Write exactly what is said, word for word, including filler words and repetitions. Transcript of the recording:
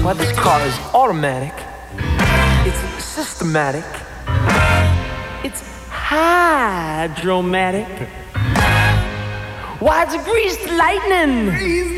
why this car is automatic. It's systematic. It's hydromatic. Why it's greased lightning.